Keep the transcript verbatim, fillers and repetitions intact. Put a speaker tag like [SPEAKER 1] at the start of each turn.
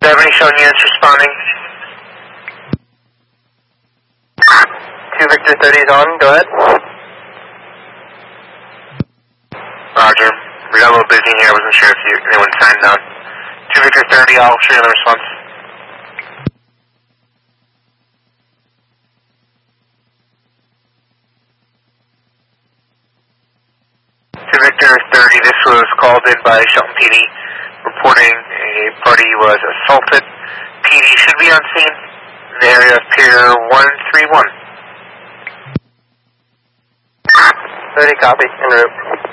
[SPEAKER 1] Do you have any shown units responding? two Victor thirty is on, go ahead. Roger. We got a little busy here, I wasn't sure if you, anyone signed on. two Victor thirty, I'll show you the response. two Victor thirty, this was called in by Shelton P D, reporting a party was assaulted. P D should be on scene in the area of Pier one three one. thirty, copy, en route.